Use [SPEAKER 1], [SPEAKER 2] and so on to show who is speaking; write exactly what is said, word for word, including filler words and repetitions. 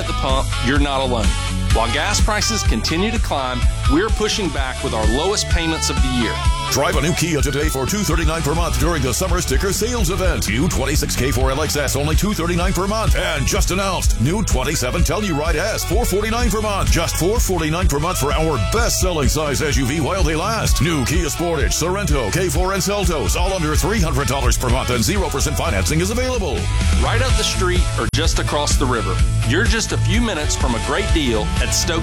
[SPEAKER 1] at the pump, you're not alone. While gas prices continue to climb, we're pushing back with our lowest payments of the year.
[SPEAKER 2] Drive a new Kia today for two hundred thirty-nine dollars per month during the summer sticker sales event. New twenty-six K four L X S, only two hundred thirty-nine dollars per month. And just announced, new twenty-seven Telluride S, four hundred forty-nine dollars per month. Just four hundred forty-nine dollars per month for our best-selling size S U V while they last. New Kia Sportage, Sorento, K four, and Seltos, all under three hundred dollars per month, and zero percent financing is available.
[SPEAKER 1] Right up the street or just across the river. You're just a few minutes from a great deal at Stokes